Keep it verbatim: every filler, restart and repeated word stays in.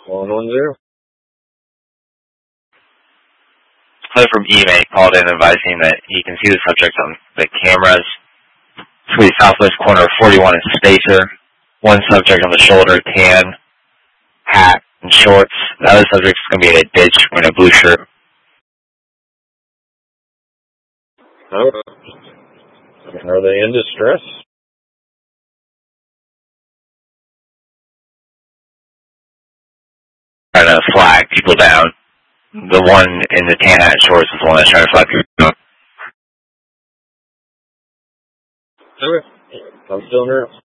one one zero. Hello from eMate called in advising that he can see the subject on the cameras. It's going to be southwest corner of forty-one and Spacer. One subject on the shoulder, tan, hat, and shorts. The other subject is going to be in a ditch wearing a blue shirt. Okay. Are they in distress? Trying to flag people down. The one in the tan hat and shorts is the one that's trying to flag people down. Okay. I'm still in there.